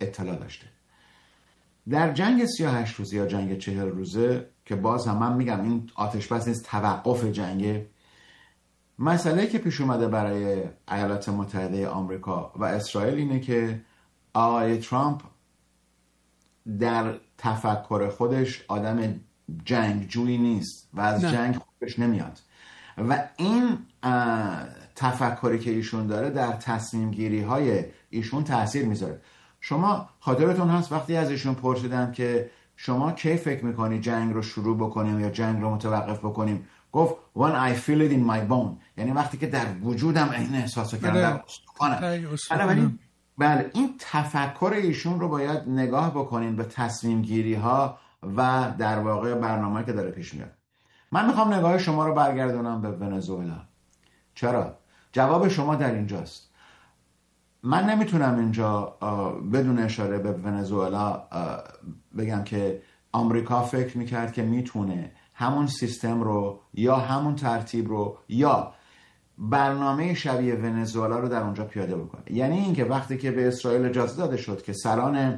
اطلاع داشته. در جنگ 38 روزه یا جنگ 40 روزه که باز هم من میگم این آتش بس نیست، توقف جنگه، مسئله که پیش اومده برای ایالات متحده آمریکا و اسرائیل اینه که آقای ترامپ در تفکر خودش آدم جنگجویی نیست و از جنگ خوبش نمیاد و این تفکری که ایشون داره در تصمیم گیری های ایشون تاثیر میذاره. شما خاطرتون هست وقتی از ایشون پرسیدن که شما کی فکر میکنی جنگ رو شروع بکنیم یا جنگ رو متوقف بکنیم، گفت when I feel it in my bone، یعنی وقتی که در وجودم این احساس رو کردم. بله این تفکر ایشون رو باید نگاه بکنین به تصمیم گیری ها و در واقع برنامه که داره پیش میاد. من میخوام نگاه شما رو برگردونم به ونزوئلا. چرا؟ جواب شما در اینجاست. من نمیتونم اینجا بدون اشاره به ونزوئلا بگم که آمریکا فکر میکرد که میتونه همون سیستم رو یا همون ترتیب رو یا برنامه شبیه ونزوئلا رو در اونجا پیاده بکنه. یعنی اینکه وقتی که به اسرائیل اجازه داده شد که سران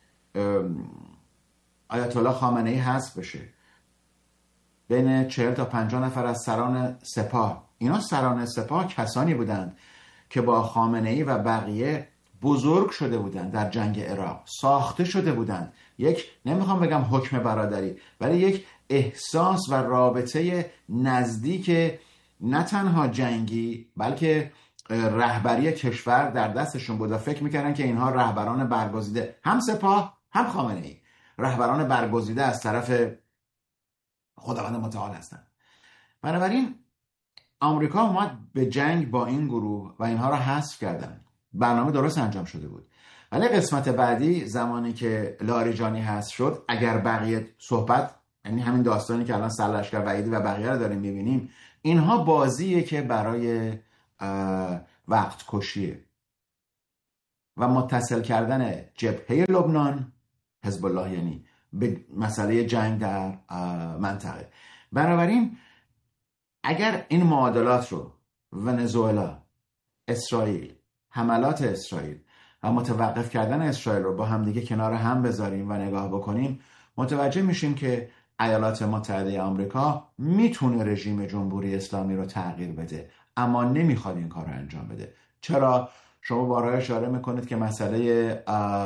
آیت الله خامنه ای حذف بشه، بین 40 تا 50 نفر از سران سپاه، اینا سران سپاه کسانی بودند که با خامنه ای و بقیه بزرگ شده بودند، در جنگ عراق ساخته شده بودند. یک نمیخوام بگم حکم برادری، ولی یک احساس و رابطه نزدیک نه تنها جنگی بلکه رهبری کشور در دستشون بود و فکر میکردن که اینها رهبران برگزیده، هم سپاه هم خامنه ای، رهبران برگزیده از طرف خداوند متعال هستند. بنابراین آمریکا اومد به جنگ با این گروه و اینها را حذف کردن. برنامه درست انجام شده بود. ولی قسمت بعدی زمانی که لاریجانی حذف شد، اگر بقیه صحبت، یعنی همین داستانی که الان سرلشکر وحیدی و بقیه رو داریم میبینیم، اینها بازیه که برای وقت کشیه و متصل کردن جبهه لبنان، حزب الله، یعنی به مسئله جنگ در منطقه. بنابراین اگر این معادلات رو ونزوئلا، اسرائیل، حملات اسرائیل و متوقف کردن اسرائیل رو با همدیگه کنار هم بذاریم و نگاه بکنیم، متوجه میشیم که ایالات متحده آمریکا میتونه رژیم جمهوری اسلامی رو تغییر بده، اما نمیخواد این کار رو انجام بده. چرا؟ شما بارها اشاره میکنید که مسئله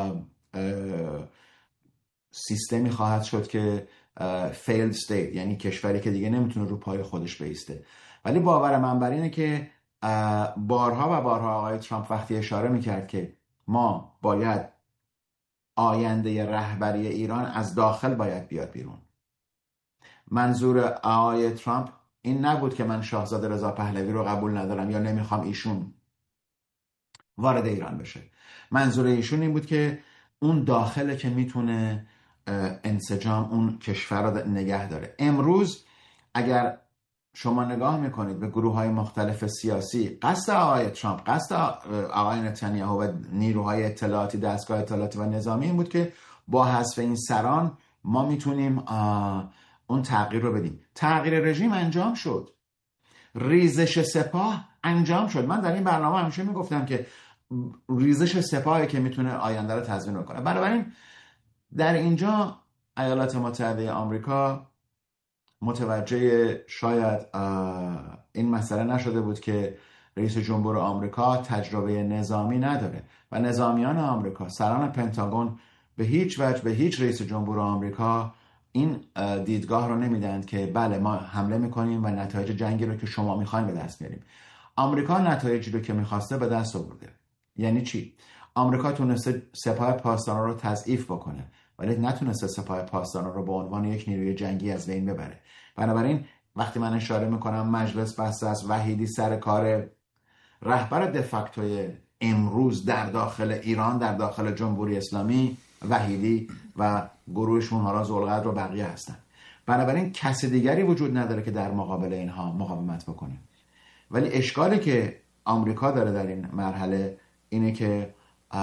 سیستمی خواهد شد که failed state، یعنی کشوری که دیگه نمیتونه رو پای خودش بایسته. ولی باور من بر اینه که بارها و بارها آقای ترامپ وقتی اشاره میکرد که ما باید آینده رهبری ایران از داخل باید بیاد بیرون، منظور آقای ترامپ این نبود که من شاهزاده رضا پهلوی رو قبول ندارم یا نمیخوام ایشون وارد ایران بشه. منظور ایشون این بود که اون داخله که میتونه انسجام اون کشور رو نگه داره. امروز اگر شما نگاه میکنید به گروه های مختلف سیاسی، قصد آقای ترامپ، قصد آقای نتانیاهو و نیروهای اطلاعاتی، دستگاه اطلاعاتی و نظامی این بود که با حذف این سران ما میتونیم اون تغییر رو بدیم. تغییر رژیم انجام شد، ریزش سپاه انجام شد. من در این برنامه همیشه میگفتم که ریزش سپاهی که میتونه آینده رو تضمین کنه. بنابراین در اینجا ایالات متحده آمریکا متوجه شاید این مسئله نشده بود که رئیس جمهور آمریکا تجربه نظامی نداره و نظامیان آمریکا، سران پنتاگون به هیچ وجه به هیچ رئیس جمهور آمریکا این دیدگاه رو نمیدن که بله ما حمله میکنیم و نتایج جنگی رو که شما میخواین به دست میاریم. آمریکا نتایجی رو که میخواسته به دست آورده. یعنی چی؟ آمریکا تونسته سپاه پاسداران رو تضعیف بکنه ولی نتونسته سپاه پاسداران رو به عنوان یک نیروی جنگی از بین ببره. بنابراین وقتی من اشاره میکنم مجلس بسته است، وحیدی سر کار، رهبر دفاکتوی امروز در داخل ایران، در داخل جمهوری اسلامی وحیدی و گروهشون حالا ذوالقدر و بقیه هستن. بنابراین کسی دیگری وجود نداره که در مقابل اینها مقاومت بکنه. ولی اشکالی که آمریکا داره در این مرحله اینه که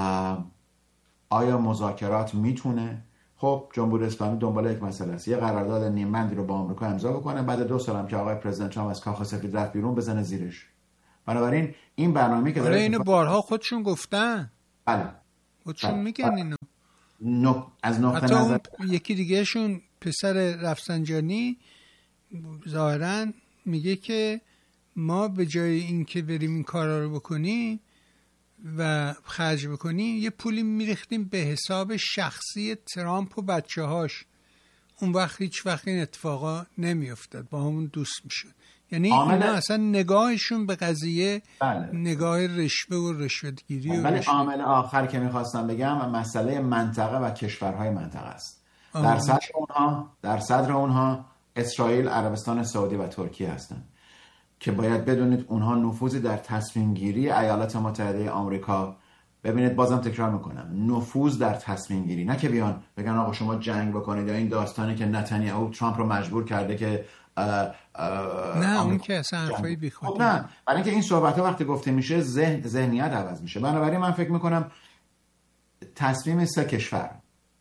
آیا مذاکرات میتونه؟ خب جمهوری اسلامی دنبال یک مسئله است، یه قرارداد نیمبندی رو با آمریکا امضا بکنه، بعد 2 سال هم که آقای پرزیدنت ترامپ از کاخ سفید رفت بیرون بزنه زیرش. بنابراین این برنامه‌ای که داره اینو بارها خودشون گفتن. بله. خودشون میگن اینو. از نقطه حتی نظر اون یکی دیگه شون پسر رفسنجانی ظاهراً میگه که ما به جای اینکه بریم این کارا رو بکنیم و خرج بکنیم یه پولی میریختیم به حساب شخصی ترامپ و بچه هاش، اون وقت هیچ وقت این اتفاقا نمیافتاد، با همون دوست میشد. یعنی اینا اصلا نگاهشون به قضیه نگاه رشوه و رشوه‌گیری و ولی عامل آخر که میخواستم بگم مسئله منطقه و کشورهای منطقه است. در صدر اونها اسرائیل، عربستان سعودی و ترکیه هستند که باید بدونید اونها نفوذی در تصمیم گیری ایالات متحده آمریکا، ببینید بازم تکرار میکنم، نفوذ در تصمیم گیری، نه که بیان بگن آقا شما جنگ بکنید، یا این داستانی که نتانیاهو ترامپ رو مجبور کرده که نه اون که اصلا حرفای بیخودی. نه، برای اینکه این صحبت ها وقتی گفته میشه ذهنیت عوض میشه. بنابراین من فکر میکنم تصمیم 3 کشور،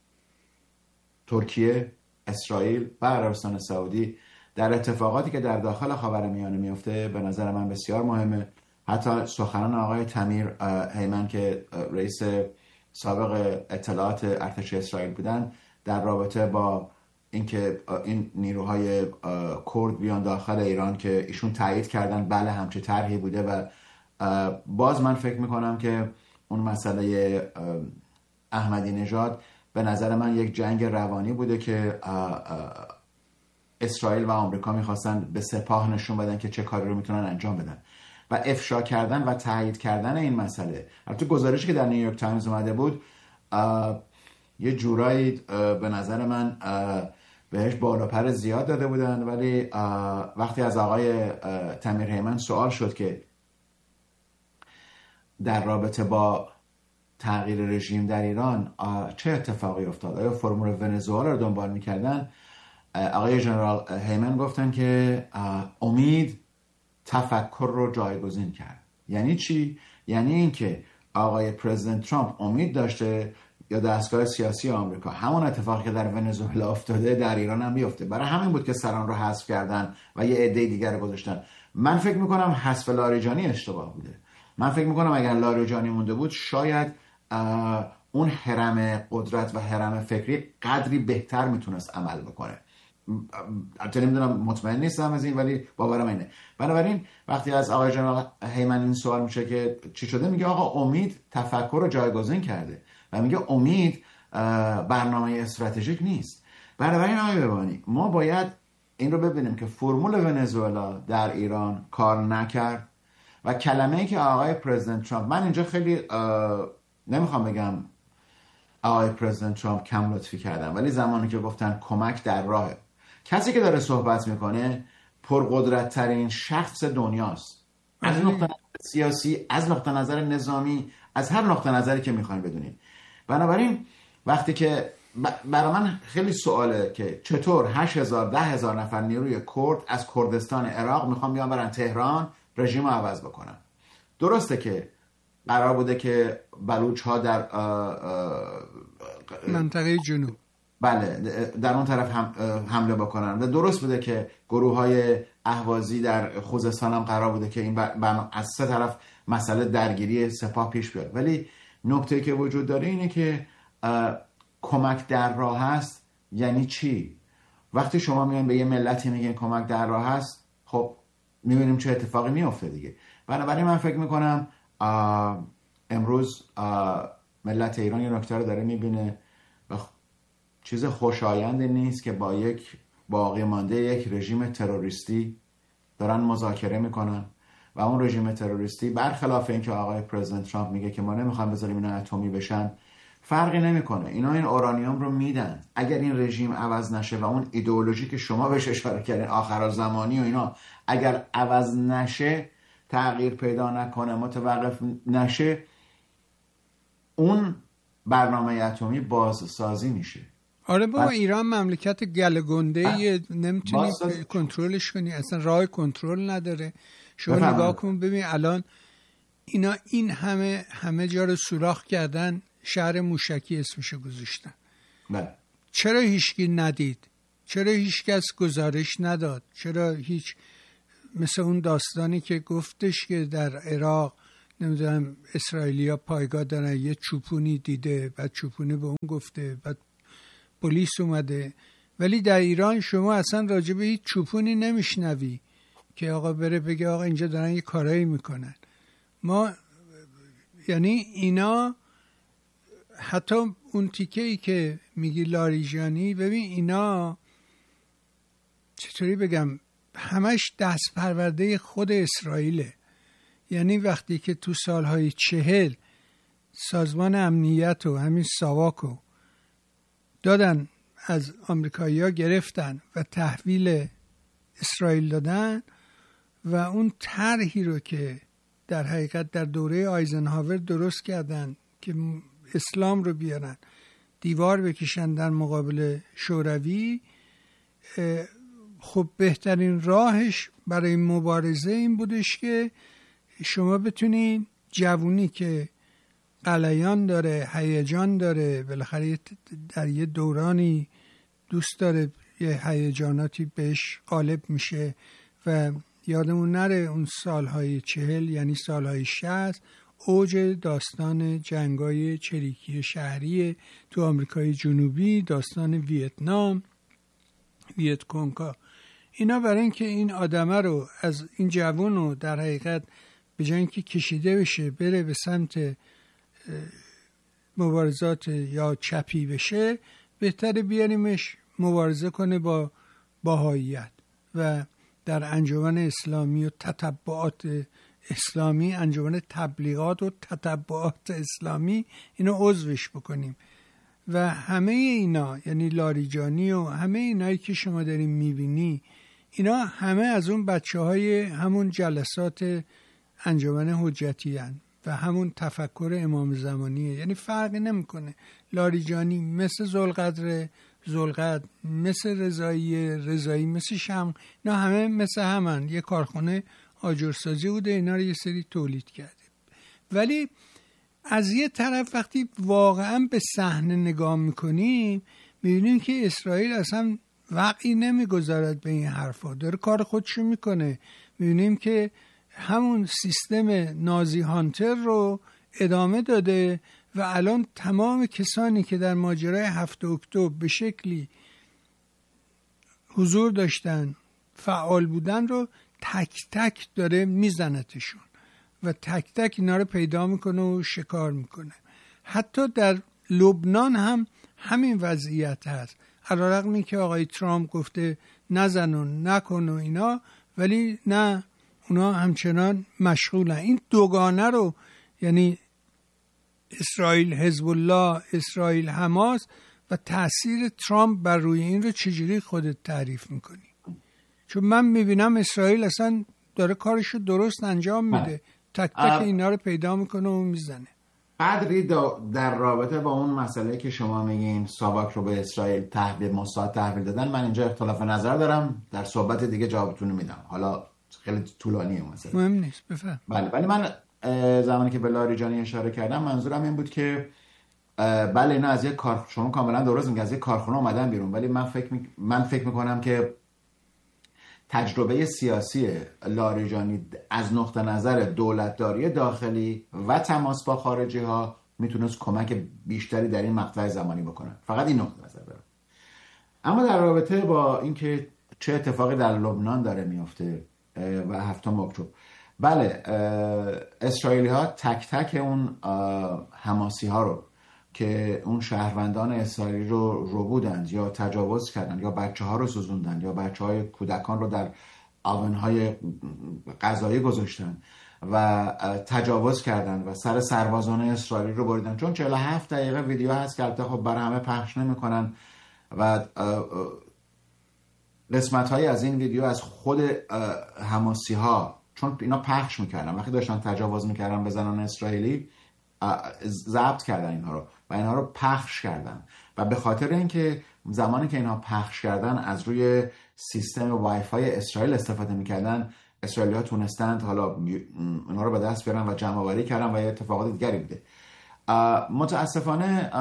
ترکیه، اسرائیل و عربستان سعودی، در اتفاقاتی که در داخل خاورمیانه میفته به نظر من بسیار مهمه. حتی سخنان آقای تمیر هیمن که رئیس سابق اطلاعات ارتش اسرائیل بودن در رابطه با اینکه این نیروهای کرد بیان داخل ایران که ایشون تایید کردن بله همچه طرحی بوده، و باز من فکر میکنم که اون مسئله احمدی نژاد به نظر من یک جنگ روانی بوده که اسرائیل و آمریکا میخواستن به سپاه نشون بدن که چه کاری رو میتونن انجام بدن، و افشا کردن و تایید کردن این مسئله. البته گزارشی که در نیویورک تایمز اومده بود یه جورایی به نظر من بهش بالا پر زیاد داده بودن، ولی وقتی از آقای تمیر هیمن سوال شد که در رابطه با تغییر رژیم در ایران چه اتفاقی افتاد، آیا فرمول ونزوئلا رو دنبال میکردن، آقای ژنرال هیمن گفتن که امید تفکر رو جایگزین کرد. یعنی چی؟ یعنی اینکه آقای پرزیدنت ترامپ امید داشته یا دستگاه سیاسی آمریکا همون اتفاقی که در ونزوئلا افتاده در ایران هم بیفته. برای همین بود که سران رو حذف کردن و یه عده دیگر رو گذاشتن. من فکر میکنم حذف لاریجانی اشتباه بوده. من فکر میکنم اگر لاریجانی مونده بود شاید اون هرم قدرت و هرم فکری قدری بهتر میتونست عمل بکنه. البته نمیدونم، مطمئن نیستم از این، ولی باورم اینه. بنابراین وقتی از آقای جنرال هیمن این سوال میشه که چی شده، میگه آقا امید تفکر رو جایگزین کرده و میگه امید برنامه استراتژیک نیست. بنابراین آقای ببانی ما باید این رو ببینیم که فرمول ونزوئلا در ایران کار نکرد و کلمه‌ای که آقای پرزیدنت ترامپ، من اینجا خیلی نمیخوام بگم آقای پرزیدنت ترامپ کم لطفی کردن، ولی زمانی که گفتن کمک در راهه، کسی که داره صحبت میکنه پرقدرت ترین شخص دنیاست، از نقطه نظر سیاسی، از نقطه نظر نظامی، از هر نقطه نظری که میخواین بدونید. بنابراین وقتی که برای من خیلی سواله که چطور 8,000 10,000 نفر نیروی کرد از کردستان عراق میخوان بیان برن تهران رژیم رو عوض بکنن. درسته که قرار بوده که بلوچ ها در منطقه جنوب بله در اون طرف حمله بکنن و درست بوده که گروه های اهوازی در خوزستان هم قرار بوده که این از 3 طرف مسئله درگیری سپاه پیش بیاد. ولی نکته که وجود داره اینه که کمک در راه هست یعنی چی؟ وقتی شما میان به یه ملتی میگین کمک در راه هست، خب میبینیم چه اتفاقی میفته دیگه. بنابراین من فکر میکنم امروز ملت ایران یه نکته رو داره میبینه و چیز خوشایند نیست که با یک باقی مانده یک رژیم تروریستی دارن مذاکره میکنن و اون رژیم تروریستی برخلاف اینکه آقای پرزیدنت ترامپ میگه که ما نمیخوایم بذاریم اینا اتمی بشن، فرقی نمیکنه. اینا این اورانیوم رو میدن. اگر این رژیم عوض نشه و اون ایدئولوژی که شما بهش اشاره کردین آخرالزمانی و اینا اگر عوض نشه، تغییر پیدا نکنه، متوقف نشه، اون برنامه اتمی بازسازی میشه. آره بابا ایران مملکت گله گنده نمیتونی کنترلش کنی، اصلا راه کنترل نداره. شما نگاه کن ببین الان اینا این همه جا رو سوراخ کردن، شهر موشکی اسمشو گذاشتن. چرا هیچکی ندید؟ چرا هیچکس گزارش نداد؟ چرا هیچ مثل اون داستانی که گفتش که در عراق نمیدونم اسرائیلیا پایگاه دارن، یه چوپونی دیده، بعد چوپونی به اون گفته، بعد پلیس اومده. ولی در ایران شما اصلا راجع به هیچ چوپونی نمیشنوی که آقا بره بگه آقا اینجا دارن یه کارایی میکنن. ما یعنی اینا حتی اون تیکه‌ای که میگی لاریجانی، ببین اینا چطوری بگم همش دست پرورده خود اسرائیله. یعنی وقتی که تو سالهای 40 سازمان امنیت و همین ساواکو دادن از آمریکایی‌ها گرفتن و تحویل اسرائیل دادن و اون طرحی رو که در حقیقت در دوره آیزنهاور درست کردن که اسلام رو بیارن دیوار بکشن در مقابل شوروی، خب بهترین راهش برای مبارزه این بودش که شما بتونین جوونی که غلیان داره، هیجان داره، بالاخره در یه دورانی دوست داره یه هیجاناتی بهش غالب میشه و یادمون نره اون سالهای 40، یعنی سالهای 60 اوج داستان جنگای چریکی شهری تو آمریکای جنوبی، داستان ویتنام، ویتکونگا. اینا برای اینکه این آدمه رو از این جوون رو در حقیقت به جای اینکه کشیده بشه بره به سمت مبارزات یا چپی بشه، بهتره بیاریمش مبارزه کنه با بهائیت و در انجمن اسلامی و تتبعات اسلامی، انجمن تبلیغات و تتبعات اسلامی، اینو عضوش بکنیم. و همه اینا یعنی لاریجانی و همه اینایی که شما داریم میبینی، اینا همه از اون بچه های همون جلسات انجمن حجتی هن و همون تفکر امام زمانیه. یعنی فرقی نمیکنه. لاریجانی مثل زلقدر، مثل رضایی، مثل شمع، اینا همه مثل همن. یه کارخونه آجرسازی بوده، اینا رو یه سری تولید کرده. ولی از یه طرف وقتی واقعا به صحنه نگاه میکنیم میبینیم که اسرائیل اصلا وقعی نمیگذارد به این حرفا، داره کار خودشو میکنه. میبینیم که همون سیستم نازی هانتر رو ادامه داده و الان تمام کسانی که در ماجرای 7 اکتبر به شکلی حضور داشتن، فعال بودن رو تک تک داره میزنتشون و تک تک اینا رو پیدا میکنه و شکار میکنه. حتی در لبنان هم همین وضعیت هست، علیرغم این که آقای ترامپ گفته نزن و نکن و اینا، ولی نه، اونا همچنان مشغولن. این دوگانه رو یعنی اسرائیل حزب الله، اسرائیل حماس و تأثیر ترامپ بر روی این رو چجوری خودت تعریف میکنی؟ چون من میبینم اسرائیل اصلا داره کارشو درست انجام میده، تک تک اینا رو پیدا میکنه و میزنه. قدری در رابطه با اون مسئله که شما میگین ساواک رو به اسرائیل موساد تحویل دادن، من اینجا اختلاف نظر دارم، در صحبت دیگه جوابتون میدم. حالا خیلی طولانیه مسئله، مهم نیست، بفهم. بله، ولی من زمانی که به لاریجانی اشاره کردم منظورم این بود که بله اینا از یک شما کاملا درست میگه، از یک کارخونه اومدن بیرون، ولی من فکر میکنم که تجربه سیاسی لاریجانی از نقطه نظر دولتداری داخلی و تماس با خارجی ها میتونست کمک بیشتری در این مقطع زمانی بکنن. فقط این نقطه نظر دارم. اما در رابطه با اینکه چه اتفاقی در لبنان داره میفته و 7 اکتبر، بله، اسرائیلی ها تک تک اون حماسی ها رو که اون شهروندان اسرائیلی رو بودند یا تجاوز کردند یا بچه ها رو سوزوندند یا بچه های کودکان رو در آونهای غذایی گذاشتن و تجاوز کردند و سر سربازان اسرائیلی رو بریدن. چون 47 دقیقه ویدیو هست که البته خب برای همه پخش نمی‌کنن و قسمت های از این ویدیو از خود حماسی ها، چون اینا پخش میکردن وقتی داشتن تجاوز میکردن به زنان اسرائیلی، ضبط کردن اینها رو و اینها رو پخش کردن و به خاطر اینکه زمانی که اینها پخش کردن از روی سیستم وای فای اسرائیل استفاده میکردن، اسرائیلی ها تونستند حالا اینها رو به دست بیارن و جمع آوری کردن و یه اتفاقات دیگری بوده. متاسفانه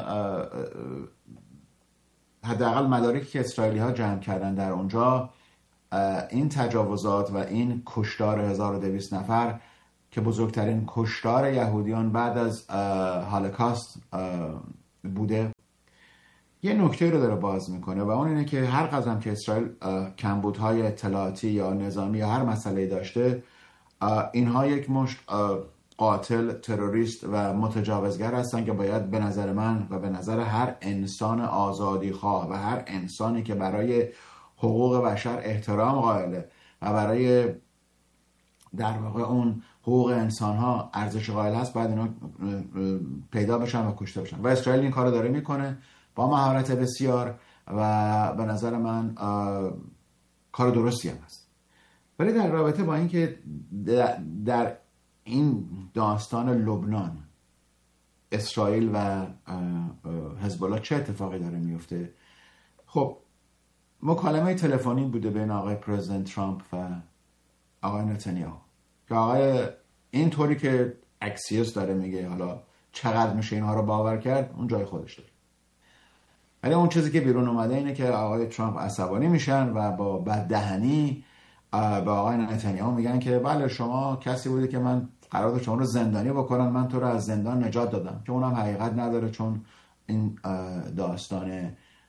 حداقل مدارکی که اسرائیلی ها جمع کردن در اونجا، این تجاوزات و این کشتار 1200 نفر که بزرگترین کشتار یهودیان بعد از هولوکاست بوده، یه نکته رو داره باز میکنه و اون اینه که هر قدم که اسرائیل کمبودهای اطلاعاتی یا نظامی یا هر مسئله داشته، اینها یک مشت قاتل، تروریست و متجاوزگر هستن که باید به نظر من و به نظر هر انسان آزادی خواه و هر انسانی که برای حقوق بشر احترام قائله و برای در واقع اون حقوق انسان ها ارزش قائل هست، باید اینا پیدا بشن و کشته بشن و اسرائیل این کار رو داره میکنه با مهارت بسیار و به نظر من کار درستی هم هست. ولی در رابطه با اینکه در این داستان لبنان اسرائیل و حزب الله چه اتفاقی داره میفته، خب مکالمه تلفنی بوده بین آقای پرزیدنت ترامپ و آقای نتانیاهو که آقای اینطوری که اکسیوس داره میگه، حالا چقدر میشه اینها رو باور کرد اون جای خودش داره، ولی اون چیزی که بیرون اومده اینه که آقای ترامپ عصبانی میشن و با بددهنی به آقای نتانیاهو میگن که بله شما کسی بودی که من قرار بود شما رو زندانی بکنن، من تو رو از زندان نجات دادم، که اونم حقیقت نداره چون این داستان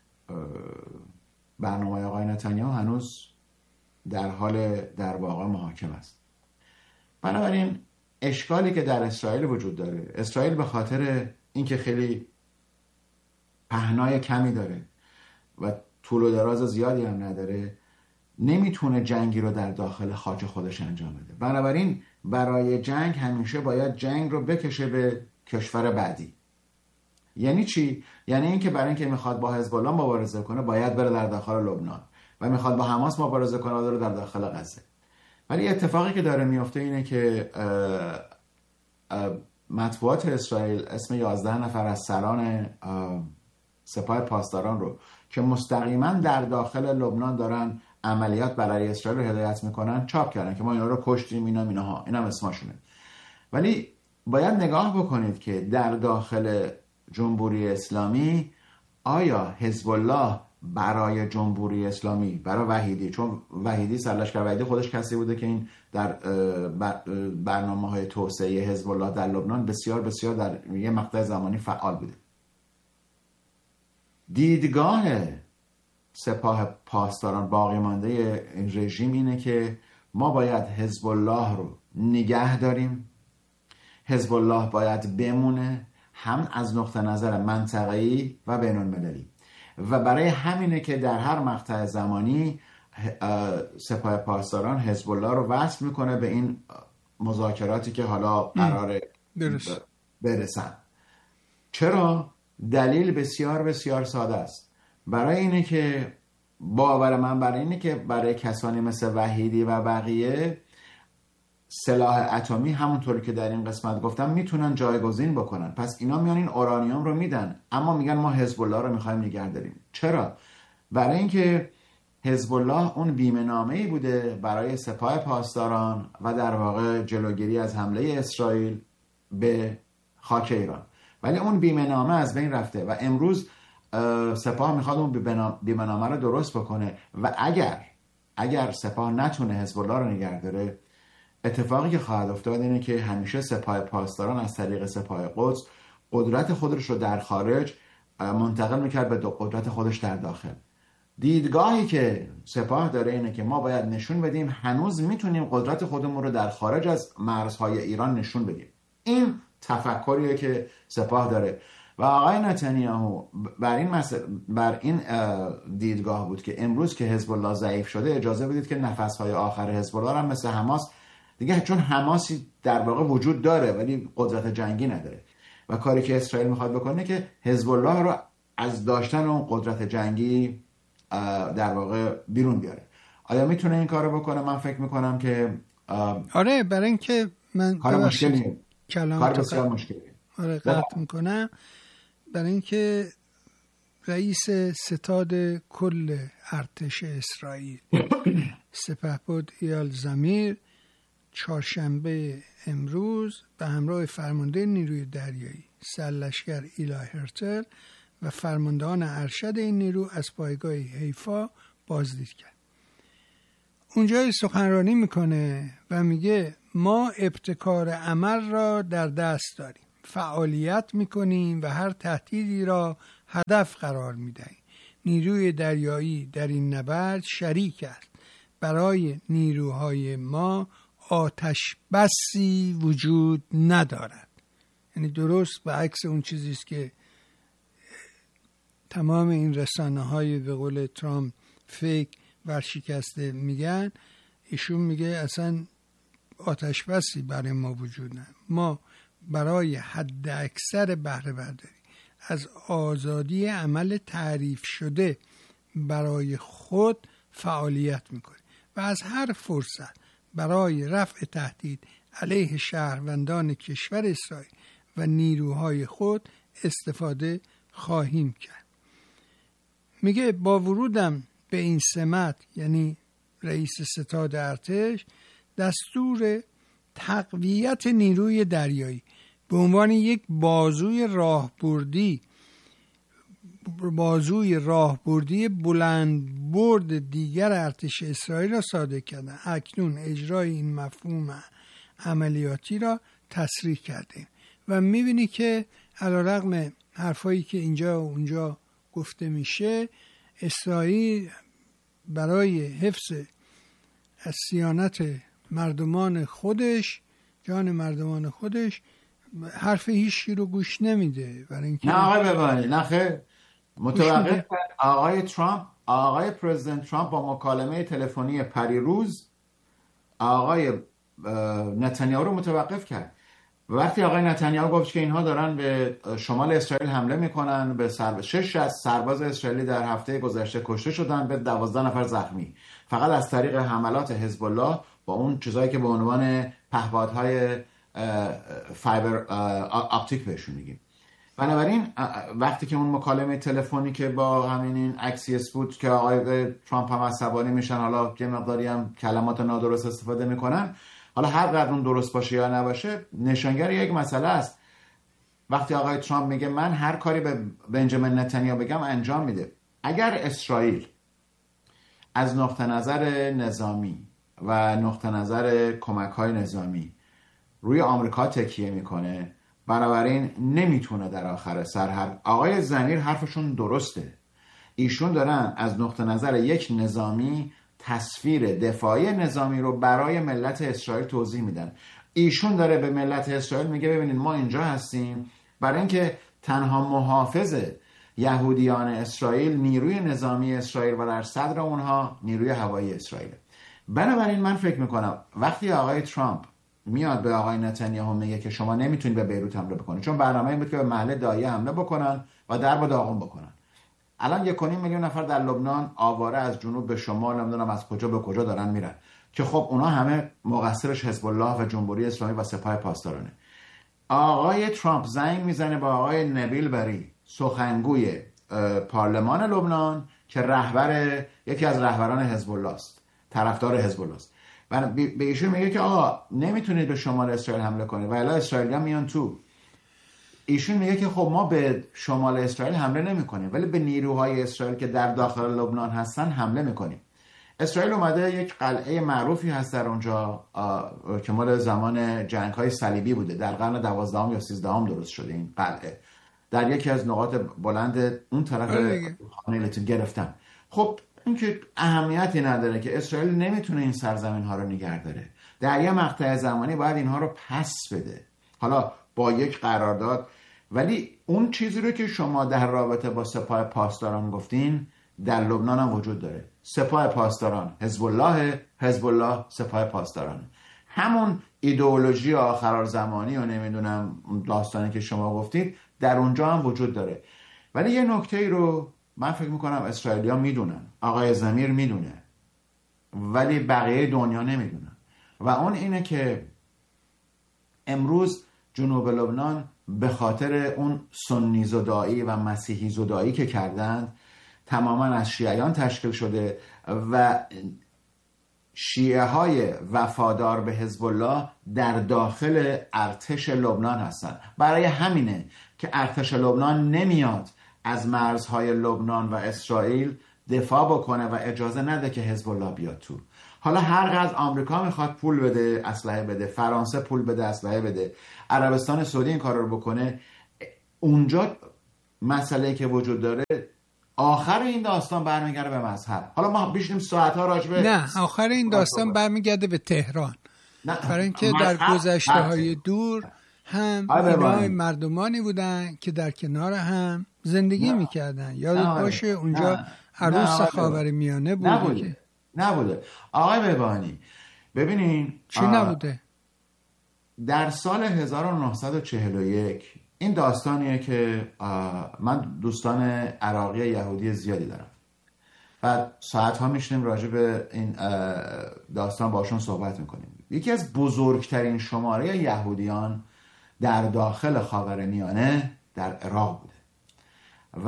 برنامه آقای نتانیاهو هنوز در حال در واقع محاکمه است. بنابراین اشکالی که در اسرائیل وجود داره، اسرائیل به خاطر اینکه خیلی پهنای کمی داره و طول و دراز زیادی هم نداره، نمیتونه جنگی رو در داخل خاک خودش انجام بده. بنابراین برای جنگ همیشه باید جنگ رو بکشه به کشور بعدی. یعنی چی؟ یعنی اینکه برای اینکه میخواد با حزب الله مبارزه کنه باید بره در داخل لبنان و میخواد با حماس مبارزه کنه بره در داخل غزه. ولی اتفاقی که داره میفته اینه که مطبوعات اسرائیل اسم 11 نفر از سران سپاه پاسداران رو که مستقیما در داخل لبنان دارن عملیات برای اسرائیل رو هدایت میکنن چاپ کردن که ما اینا رو کشتیم، اینها اسمشونه. ولی باید نگاه بکنید که در داخل جمهوری اسلامی آیا حزب الله برای جمهوری اسلامی، برای وحیدی، چون وحیدی سرلشکر وحیدی خودش کسی بوده که این در برنامه‌های توسعه حزب الله در لبنان بسیار بسیار در یه مقطع زمانی فعال بوده. دیدگاه سپاه پاسداران باقی مانده این رژیم اینه که ما باید حزب الله رو نگه داریم، حزب الله باید بمونه، هم از نقطه نظر منطقه‌ای و بین المللی، و برای همینه که در هر مقطع زمانی سپاه پاسداران حزب الله رو وصل میکنه به این مذاکراتی که حالا قراره برسن. چرا؟ دلیل بسیار بسیار ساده است. برای اینه که باور من برای اینه که برای کسانی مثل وحیدی و بقیه سلاح اتمی همونطوری که در این قسمت گفتم میتونن جایگزین بکنن. پس اینا میان این اورانیوم رو میدن اما میگن ما حزب الله رو میخوایم نگه داریم. چرا؟ برای اینکه حزب الله اون بیمه نامه‌ای بوده برای سپاه پاسداران و در واقع جلوگیری از حمله اسرائیل به خاک ایران، ولی اون بیمه نامه از بین رفته و امروز سپاه میخواد اون بیمه نامه رو درست بکنه و اگر سپاه نتونه حزب الله رو نگه داره، اتفاقی که خواهد افتاد اینه که همیشه سپاه پاسداران از طریق سپاه قدس قدرت خودش رو در خارج منتقل میکرد به قدرت خودش در داخل. دیدگاهی که سپاه داره اینه که ما باید نشون بدیم هنوز میتونیم قدرت خودمون رو در خارج از مرزهای ایران نشون بدیم. این تفکریه که سپاه داره و آقای نتانیاهو بر این دیدگاه بود که امروز که حزب الله ضعیف شده اجازه بدید که نفسهای آخر حزب الله هم مثل حماس دیگه، چون حماسی در واقع وجود داره ولی قدرت جنگی نداره و کاری که اسرائیل میخواد بکنه که حزب الله رو از داشتن اون قدرت جنگی در واقع بیرون بیاره. آیا میتونه این کارو بکنه؟ من فکر میکنم که آره، برای اینکه من کار مشکلیه، کار بسیار مشکلیه. آره قطع میکنم. برای اینکه رئیس ستاد کل ارتش اسرائیل سپهبد ایال زمیر چهارشنبه امروز به همراه فرمانده نیروی دریایی سرلشکر ایلا هرتل و فرماندهان ارشد این نیرو از پایگاه حیفا بازدید کرد. اونجا سخنرانی میکنه و میگه ما ابتکار عمل را در دست داریم، فعالیت میکنیم و هر تهدیدی را هدف قرار میدهیم. نیروی دریایی در این نبرد شریک است. برای نیروهای ما آتش بسی وجود ندارد. یعنی درست به عکس اون چیزی است که تمام این رسانه‌های به قول ترامپ فیک ورشکسته میگن. ایشون میگه اصلا آتش بسی برای ما وجود نداره. ما برای حد اکثر بهره برداری از آزادی عمل تعریف شده برای خود فعالیت میکنیم و از هر فرصت برای رفع تهدید علیه شهروندان کشور اسرائیل و نیروهای خود استفاده خواهیم کرد. میگه با ورودم به این سمت، یعنی رئیس ستاد ارتش، دستور تقویت نیروی دریایی به عنوان یک بازوی راهبردی بلند برد دیگر ارتش اسرائیل را صادر کردن. اکنون اجرای این مفهوم عملیاتی را تصریح کردیم و میبینی که علیرغم حرفایی که اینجا و اونجا گفته میشه، اسرائیل برای حفظ از صیانت مردمان خودش، جان مردمان خودش، حرف هیچی رو گوش نمیده. برای اینکه نه آقای ببانی، نه خیر، متوقف آقای ترامپ، آقای پرزیدنت ترامپ با مکالمه تلفنی پریروز آقای نتانیاهو رو متوقف کرد. وقتی آقای نتانیاهو گفت که اینها دارن به شمال اسرائیل حمله میکنن، به 6 از سرباز اسرائیلی در هفته گذشته کشته شدن، به 12 نفر زخمی، فقط از طریق حملات حزب الله با اون چیزایی که به عنوان پهپادهای فایبر اپتیک بهشون میگیم. بنابراین وقتی که اون مکالمه تلفنی که با همین این اکسیس بود که آقای ترامپ هم عصبانی میشن، حالا یه مقداری هم کلمات نادرست استفاده میکنن، حالا هر قدر اون درست باشه یا نباشه، نشانگر یک مسئله است. وقتی آقای ترامپ میگه من هر کاری به بنجامین نتانیاهو بگم انجام میده، اگر اسرائیل از نقطه نظر نظامی و نقطه نظر کمک‌های نظامی روی آمریکا تکیه میکنه، بنابراین نمیتونه در آخر سر آقای زمیر حرفشون درسته. ایشون دارن از نقطه نظر یک نظامی تصویر دفاعی نظامی رو برای ملت اسرائیل توضیح میدن. ایشون داره به ملت اسرائیل میگه ببینید ما اینجا هستیم برای اینکه تنها محافظ یهودیان اسرائیل نیروی نظامی اسرائیل و در صدر اونها نیروی هوایی اسرائیل. بنابراین من فکر میکنم وقتی آقای ترامپ میاد به آقای نتانیاهو میگه که شما نمیتونید به بیروت حمله بکنید، چون برنامه این بود که به محل داعیه حمله بکنن و درب و داغون بکنن. الان 1.5 میلیون نفر در لبنان آواره از جنوب به شمال، نمیدونم از کجا به کجا دارن میرن، که خب اونا همه مقصرش حزب الله و جمهوری اسلامی و سپاه پاسدارانه. آقای ترامپ زنگ میزنه با آقای نبیل بری، سخنگوی پارلمان لبنان که یکی از رهبران حزب الله است، طرفدار حزب الله است. به ایشون میگه که آقا نمیتونید به شمال اسرائیل حمله کنید و الا اسرائیلی‌ها میان تو. ایشون میگه که خب ما به شمال اسرائیل حمله نمیکنیم ولی به نیروهای اسرائیل که در داخل لبنان هستن حمله میکنیم. اسرائیل اومده، یک قلعه معروفی هست در اونجا که مال زمان جنگ‌های صلیبی بوده، در قرن 12 یا 13 درست شده این قلعه، در یکی از نقاط بلند اون طرف خانه لتون گرفتن. خب این که اهمیتی نداره که اسرائیل نمیتونه این سرزمین ها رو نگه داره، در یه مقطع زمانی باید اینها رو پس بده، حالا با یک قرارداد. ولی اون چیزی رو که شما در رابطه با سپاه پاسداران گفتین در لبنان هم وجود داره. سپاه پاسداران حزب الله، حزب الله سپاه پاسداران، همون ایدئولوژی آخرالزمانی و نمیدونم داستانی که شما گفتید در اونجا هم وجود داره. ولی یه نکته رو من فکر میکنم اسرائیلی‌ها میدونن، آقای زمیر میدونه، ولی بقیه دنیا نمیدونن، و اون اینه که امروز جنوب لبنان به خاطر اون سنی زدایی و مسیحی زدایی که کردند تماما از شیعیان تشکیل شده و شیعه های وفادار به حزب الله در داخل ارتش لبنان هستند. برای همینه که ارتش لبنان نمیاد از مرزهای لبنان و اسرائیل دفاع بکنه و اجازه نده که حزب الله بیاد تو. حالا هر قدر آمریکا میخواد پول بده، اسلحه بده، فرانسه پول بده، اسلحه بده، عربستان سعودی این کار رو بکنه، اونجا مسئله که وجود داره آخر این داستان برمیگرده به مذهب. حالا ما بشینیم ساعت‌ها راجبه، نه آخر این داستان برمیگرده به تهران، برای اینکه در گذشته‌های دور هم اینا مردمانی بودن که در کنار هم زندگی میکردن. یادت باشه اونجا عروس خاورمیانه بوده. نبوده آقای بهبانی. ببینین چی نبوده؟ در سال 1941 این داستانیه که من دوستان عراقی یهودی زیادی دارم و ساعت‌ها میشنیم راجع به این داستان باشون صحبت میکنیم. یکی از بزرگترین شماره یهودیان در داخل خاورمیانه در عراق بوده و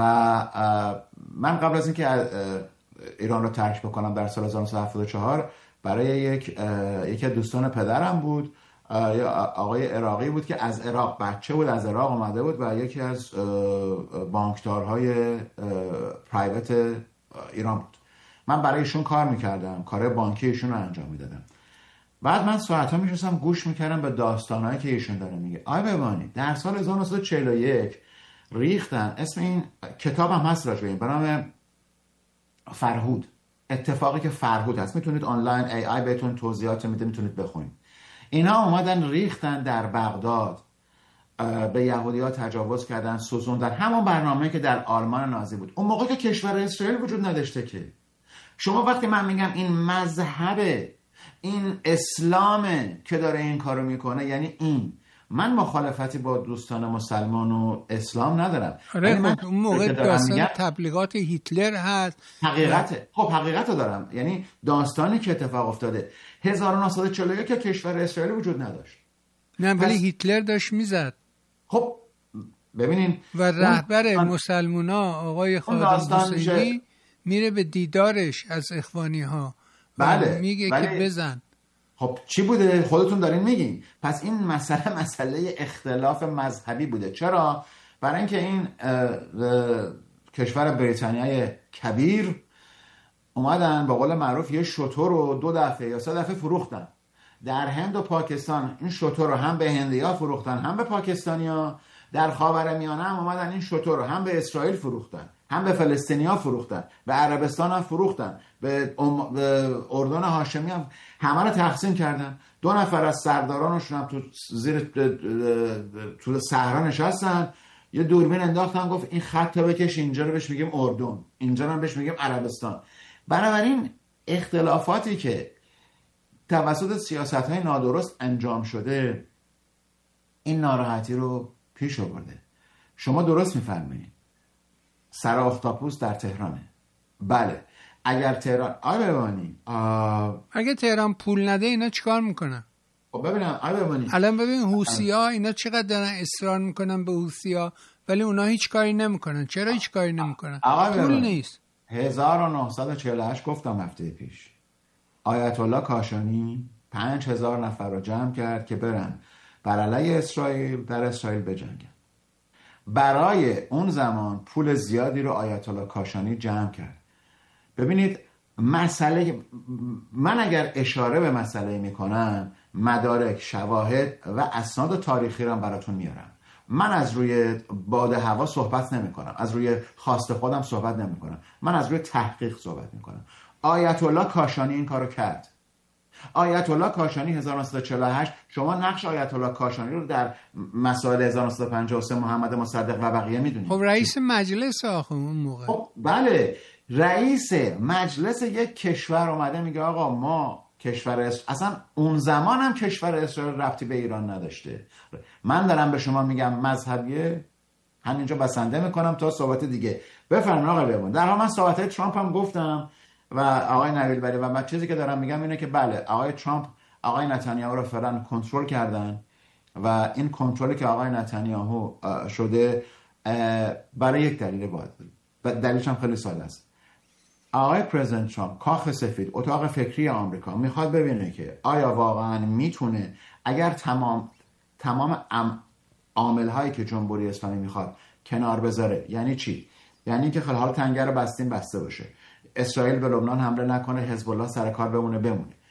من قبل از اینکه ایران رو ترک بکنم در سال 1974 برای یکی از دوستان پدرم بود، آقای عراقی بود که از عراق بچه بود، از عراق اومده بود و یکی از بانکدارهای پرایوت ایران بود. من برای ایشون کار میکردم، کار بانکی ایشون رو انجام میدادم. بعد من ساعت‌ها میشستم گوش میکردم به داستانهایی که ایشون داره میگه. آقای بهبانی در سال 1941 ریختن، اسم این کتاب هم هست راجع به نام فرهود، اتفاقی که فرهود هست، میتونید آنلاین AI بهتون توضیحات میده، میتونید بخونید. اینا اومدن ریختن در بغداد، به یهودی‌ها تجاوز کردن، سوزوندن، همون برنامه‌ای که در آلمان نازی بود. اون موقع که کشور اسرائیل وجود نداشته که. شما وقتی من میگم این مذهب، این اسلامه که داره این کارو میکنه، یعنی این، من مخالفتی با دوستان مسلمان و اسلام ندارم. آره اون موقع داستان تبلیغات هیتلر هست. حقیقت رو دارم، یعنی داستانی که اتفاق افتاده 1941 که کشور اسرائیل وجود نداشت. نه ولی هیتلر داشت میزد. خب ببینین و رهبر مسلمونا آقای خادم حسینی میره به دیدارش از اخوانی ها. بله میگه که بزن. خب چی بوده؟ خودتون دارین میگین. پس این مسئله اختلاف مذهبی بوده. چرا؟ برای اینکه این کشور بریتانیای کبیر اومدن به قول معروف یه شتر رو 2 دفعه یا 3 دفعه فروختن. در هند و پاکستان این شتر رو هم به هندی‌ها فروختن، هم به پاکستانی‌ها. در خاورمیانه هم اومدن این شتر رو هم به اسرائیل فروختن، هم به فلسطینی‌ها فروختن، به عربستان هم فروختن، به اردن هاشمی هم، همه رو تقسیم کردن. 2 نفر از سردارانشون هم تو صحرا نشستن، یه دوربین انداختن، گفت این خط بکش اینجا رو بهش میگیم اردن، اینجا رو بهش میگیم عربستان. بنابراین اختلافاتی که توسط سیاست‌های نادرست انجام شده این ناراحتی رو پیش آورده. شما درست میفرمایید، سر اختاپوس در تهرانه. بله اگر تهران اگه تهران پول نده اینا چیکار میکنن؟ خب ببینم الان ببین حوثی‌ها اینا چقدر دارن اصرار میکنن به حوثی‌ها، ولی اونا هیچ کاری نمیکنن. چرا هیچ کاری نمیکنن؟ پول نیست. 1948 گفتم هفته پیش آیت الله کاشانی 5000 نفر رو جمع کرد که برن بر علیه اسرائیل در اسرائیل بجنگن. برای اون زمان پول زیادی رو آیت الله کاشانی جمع کرد. ببینید مسئله، من اگر اشاره به مسئله میکنم مدارک، شواهد و اسناد تاریخی رو براتون میارم. من از روی باد هوا صحبت نمی کنم، از روی خواست خودم صحبت نمی کنم، من از روی تحقیق صحبت می کنم. آیت الله کاشانی این کارو کرد. آیت الله کاشانی 1948، شما نقش آیت الله کاشانی رو در مسائل 1953 محمد مصدق و بقیه میدونید. خب رئیس مجلس اون موقع. خب بله، رئیس مجلس یک کشور اومده میگه آقا ما کشور اصلا اون زمان هم کشور اسرائیل ربطی به ایران نداشته. من دارم به شما میگم مذهبیه، همینجا بسنده میکنم تا صحبت دیگه. بفرمایید آقای بهبانی. در حال من صحبت ترامپ هم گفتم و آقای نویل بری و من چیزی که دارم میگم اینه که بله آقای ترامپ آقای نتانیاهو رو فعلا کنترل کردن و این کنترلی که آقای نتانیاهو شده برای یک دلیل باید، و دلیلش هم خیلی ساده است. آقای پرزیدنت ترامپ، کاخ سفید، اتاق فکری آمریکا میخواد ببینه که آیا واقعا میتونه اگر تمام عامل هایی که جمهوری اسلامی میخواد کنار بذاره. یعنی چی؟ یعنی که حالا تنگه رو بسته باشه، اسرائیل به لبنان حمله نکنه، حزب الله سر کار بمونه.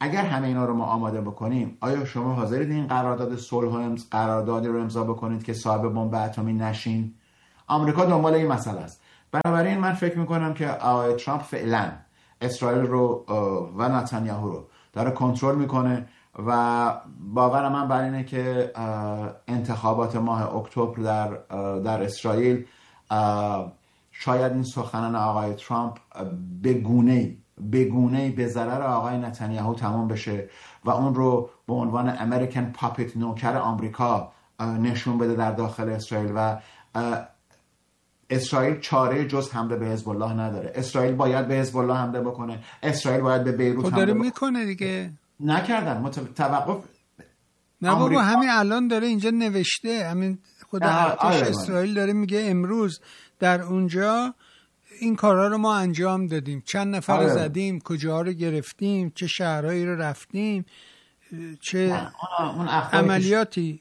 اگر همه اینا رو ما آماده بکنیم، آیا شما حاضرید این قرارداد صلح قراردادی رو امضا بکنید که صاحب بمب اتمی نشین؟ آمریکا دنبال این مسئله است. بنابراین من فکر میکنم که آقای ترامپ فعلا اسرائیل رو و نتانیاهو رو داره کنترل میکنه و باور من بر اینه که انتخابات ماه اکتبر در اسرائیل شاید این سخنان آقای ترامپ به گونه‌ای به ضرر آقای نتانیاهو تمام بشه و اون رو به عنوان امریکن پاپت، نوکر آمریکا نشون بده در داخل اسرائیل و اسرائیل چاره جز حمله به حزب الله نداره. اسرائیل باید به حزب الله حمله بکنه، اسرائیل باید به بیروت حمله داره میکنه دیگه. نکردن توقف. نه بابا همین الان داره اینجا نوشته، همین خود ارتش اسرائیل داره میگه امروز در اونجا این کارها رو ما انجام دادیم، چند نفر رو زدیم، کجاها رو گرفتیم، چه شهرهایی رو رفتیم، چه عملیاتی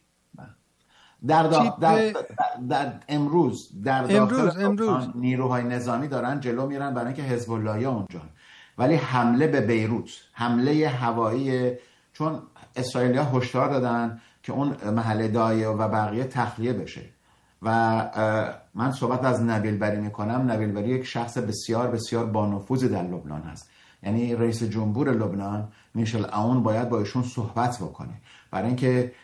در امروز در داخل نیروهای نظامی دارن جلو میرن برای اینکه حزب اللهی اونجا، ولی حمله به بیروت، حمله هوایی، چون اسرائیلی‌ها هشدار دادن که اون محله دایه و بقیه تخلیه بشه و من صحبت از نبیل بری میکنم. نبیل بری یک شخص بسیار بسیار با نفوذ در لبنان هست، یعنی رئیس جمهور لبنان میشل عون باید با ایشون صحبت بکنه برای اینکه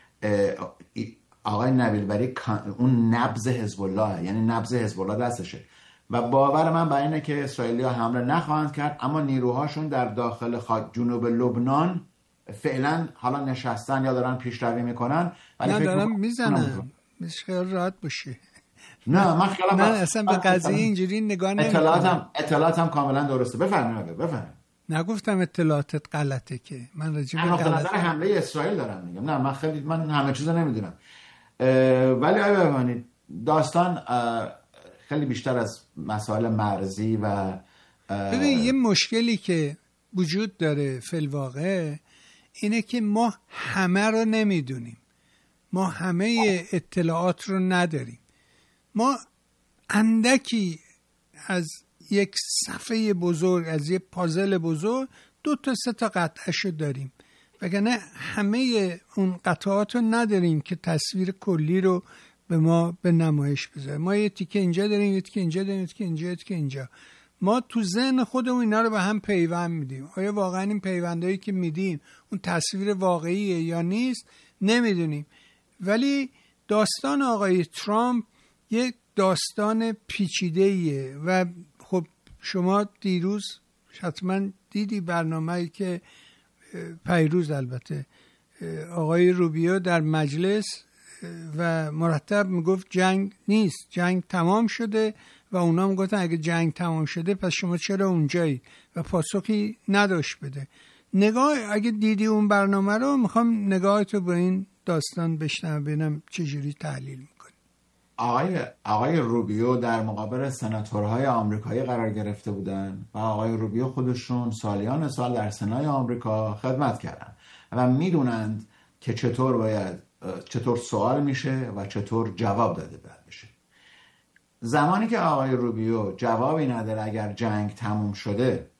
آقای نبیل بری اون نبض حزب الله، یعنی نبض حزب الله دستشه و باور من بر اینه که اسرائیلی‌ها حمله نخواهند کرد، اما نیروهاشون در داخل جنوب لبنان فعلا حالا نشستن یا دارن پیشروی میکنن، ولی نه دارن میزنن. خیال راحت باشه. نه من خیالم من اصلا به قضیه اینجوری نگاه نمی‌کنم. اطلاعاتم کاملا درسته. بفرمایید. نگفتم اطلاعاتت غلطه که من راجع به نظر حمله اسرائیل دارم میگم. نه من همه چیزو نمیدونم. ولی آیا ببینید داستان خیلی بیشتر از مسائل مرزی و ببین یه مشکلی که وجود داره فی الواقع اینه که ما همه رو نمیدونیم، ما همه اطلاعات رو نداریم، ما اندکی از یک صفحه بزرگ، از یک پازل بزرگ 2-3 قطعه رو داریم، وگرنه همه اون قطعات رو نداریم که تصویر کلی رو به ما به نمایش بذاره. ما یه تیکه اینجا داریم، یه تیکه اینجا داریم، یه تیکه اینجا. ما تو ذهن خودمون اینا رو به هم پیوند میدیم. آیا واقعا این پیوندایی که میدیم اون تصویر واقعیه یا نیست نمیدونیم. ولی داستان آقای ترامپ یک داستان پیچیده‌ایه و خب شما دیروز حتما دیدی برنامه‌ای که پیروز البته آقای روبیو در مجلس و مرتب میگفت جنگ نیست، جنگ تمام شده و اونا میگفتن اگه جنگ تمام شده پس شما چرا اونجایی و پاسخی نداشت بده. اگه دیدی اون برنامه رو میخوام نگاهتو به این داستان بشنوم ببینم چجوری تحلیل میکنی. آقای روبیو در مقابل سناتورهای آمریکایی قرار گرفته بودن و آقای روبیو خودشون سالیان سال در سنای آمریکا خدمت کردن و میدونند که چطور سوال میشه و چطور جواب داده بشه. زمانی که آقای روبیو جوابی نداره اگر جنگ تموم شده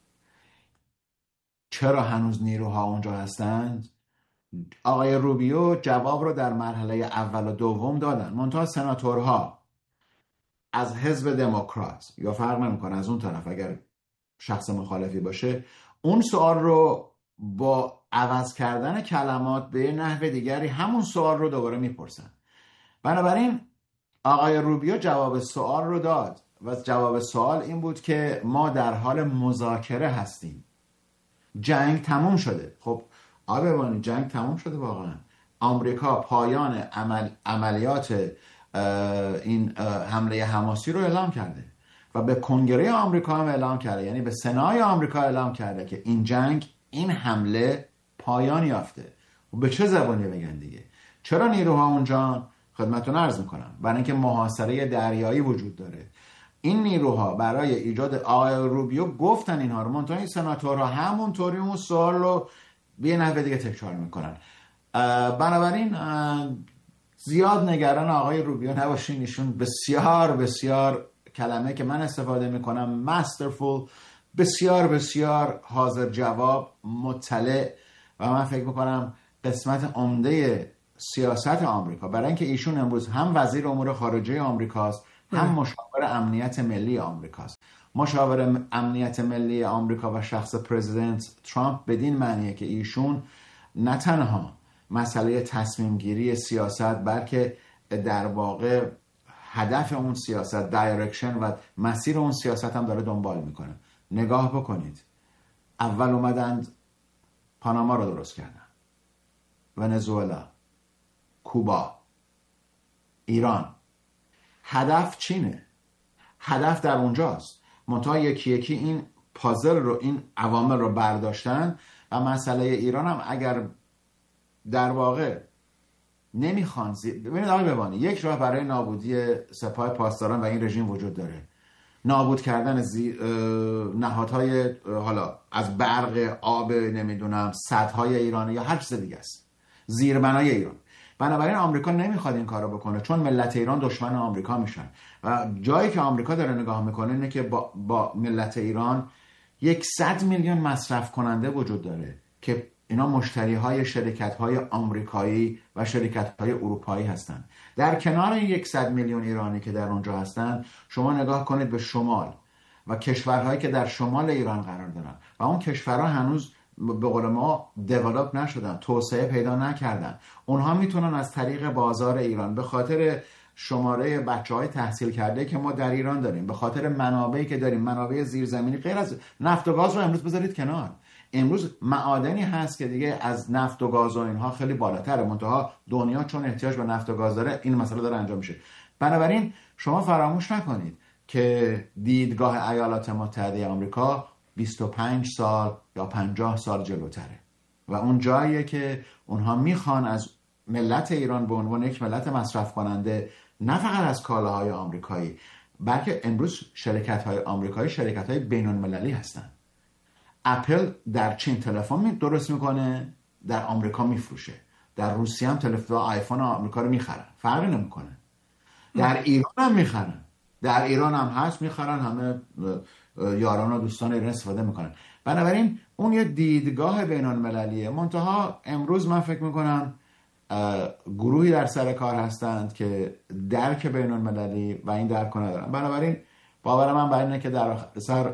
چرا هنوز نیروها اونجا هستند، آقای روبیو جواب رو در مرحله اول و دوم دادن، منتها سناتورها از حزب دموکرات یا فرق نمیکنه از اون طرف اگر شخص مخالفی باشه اون سوال رو با عوض کردن کلمات به نحو دیگری همون سوال رو دوباره میپرسن. بنابراین آقای روبیو جواب سوال رو داد و جواب سوال این بود که ما در حال مذاکره هستیم، جنگ تموم شده. خب آبوانی جنگ تموم شده واقعا. آمریکا پایان عملیات این حمله حماسی رو اعلام کرده و به کنگره آمریکا هم اعلام کرده، یعنی به سنای آمریکا اعلام کرده که این جنگ، این حمله پایان یافته. و به چه زبانی بگن دیگه؟ چرا نیروها اونجا؟ خدمتتون عرض میکنم برای اینکه محاصره دریایی وجود داره. این نیروها برای ایجاد آقای روبیو گفتن اینها رو، منتها این سناتورها همونطوری اون سوال رو به نحو دیگه تکرار میکنن. بنابراین زیاد نگران آقای روبیو نباشین، ایشون بسیار بسیار کلمه که من استفاده میکنم masterful، بسیار بسیار حاضر جواب، مطلع و من فکر میکنم قسمت عمده سیاست آمریکا، برای اینکه ایشون امروز هم وزیر امور خارجه آمریکاست، هم مشاور امنیت ملی آمریکاست. مشاور امنیت ملی آمریکا و شخص پرزیدنت ترامپ بدین معنیه که ایشون نه تنها مسئله تصمیم گیری سیاست، بلکه در واقع هدف اون سیاست، دایرکشن و مسیر اون سیاست هم داره دنبال میکنه. نگاه بکنید، اول اومدند پاناما رو درست کردن، ونزوئلا، کوبا، ایران. هدف چینه، هدف در اونجاست. منتها یکی یکی این پازل رو، این عوامل رو برداشتن و مسئله ایران هم اگر در واقع نمیخوان ببینید آقای ببانی، یک راه برای نابودی سپاه پاسداران و این رژیم وجود داره، نابود کردن نهادهای، حالا از برق، آب، نمیدونم سدهای ایران یا هر چیز دیگه است، زیربنای ایران. بنابراین آمریکا نمیخواد این کارو بکنه، چون ملت ایران دشمن آمریکا میشن و جایی که آمریکا داره نگاه میکنه اینه که با ملت ایران 100 میلیون مصرف کننده وجود داره که اینا مشتری های شرکت های آمریکایی و شرکت های اروپایی هستن. در کنار این 100 میلیون ایرانی که در اونجا هستن، شما نگاه کنید به شمال و کشورهایی که در شمال ایران قرار دارن و اون کشورها هنوز به قول ما دیولپ نشدن، توسعه پیدا نکردن. اونها میتونن از طریق بازار ایران، به خاطر شماره بچه‌های تحصیل کرده که ما در ایران داریم، به خاطر منابعی که داریم، منابع زیرزمینی، غیر از نفت و گاز رو امروز بذارید کنار، امروز معادنی هست که دیگه از نفت و گاز و اینها خیلی بالاتره، منتها دنیا چون احتیاج به نفت و گاز داره این مسئله داره انجام میشه. بنابراین شما فراموش نکنید که دیدگاه ایالات متحده آمریکا 25 سال یا 50 سال جلوتره و اون جاییه که اونها میخوان از ملت ایران به عنوان یک ملت مصرف کننده، نه فقط از کالاهای آمریکایی، بلکه امروز شرکت‌های آمریکایی شرکت‌های بین‌المللی هستن. اپل در چین تلفن درست میکنه، در آمریکا میفروشه. در روسیه هم تلفن آیفون آمریکا رو میخرن، فرقی نمیکنه. در ایران هم میخرن، در ایران هم هست میخرن، همه یاران و دوستان ایران استفاده میکنن. بنابراین اون یه دیدگاه بین‌المللیه. منتها امروز من فکر میکنم گروهی در سر کار هستند که درک بین‌المللی و این درک رو ندارن. بنابراین باور من بر اینه که در سر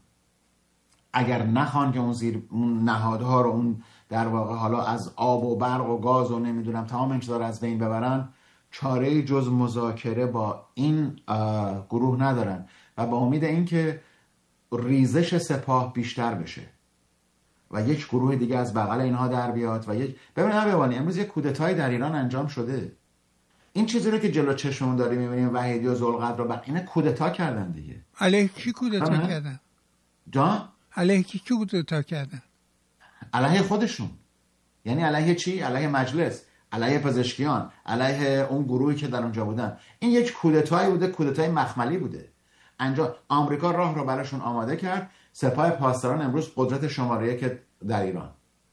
اگر نخوان که اون نهادها رو، اون در واقع حالا از آب و برق و گاز و نمیدونم تمام این چیزا رو از بین ببرن، چاره جز مذاکره با این گروه ندارن و با امید این که ریزش سپاه بیشتر بشه و یک گروه دیگه از بغل اینها در بیاد و ببینید امروز یک کودتای در ایران انجام شده. این چیزی رو که جلو چشممون داریم می‌بینیم، وحیدی و ذوالقدر رو اینا کودتا کردن دیگه. علیه کی کودتا کردن؟ جان؟ علیه کی کودتا کردن؟ علیه خودشون. یعنی علیه چی؟ علیه مجلس، علیه پزشکیان، علیه اون گروهی که در اونجا بودن. این یک کودتایی بوده، کودتای مخملی بوده. آمریکا راه رو براشون آماده کرد. سپاه پاسداران امروز قدرت شماره 1 در ایران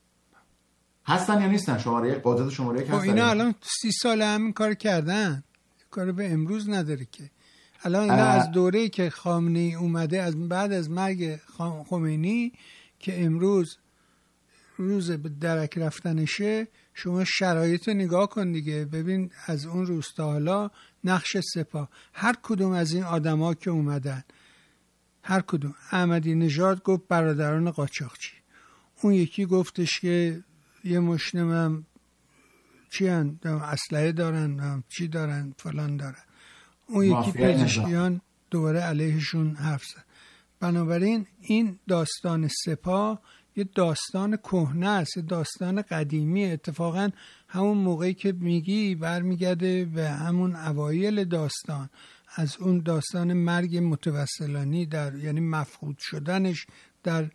هستن یا نیستن؟ قدرت شماره 1 هستن. اینا الان 30 سال همین کار کردن، کار به امروز نداره که. الان اینا از دوره‌ای که خامنه‌ای اومده، از بعد از مرگ خمینی که امروز روز به درک رفتنشه، شما شرایط رو نگاه کن دیگه، ببین از اون روز تا حالا نقش سپاه، هر کدوم از این آدما که اومدن، هر کدوم. احمدی نژاد گفت برادران قاچاقچی، اون یکی گفتش که یه مشنمم چی هن؟ اسلحه دارن، چی دارن، فلان دارن. اون یکی پزشکیان دوباره علیهشون حرف زد. بنابراین این داستان سپاه یه داستان کهنه است، یه داستان قدیمی. اتفاقا همون موقعی که میگی برمیگرده به همون اوایل داستان، از اون داستان مرگ متوسلانی یعنی مفقود شدنش در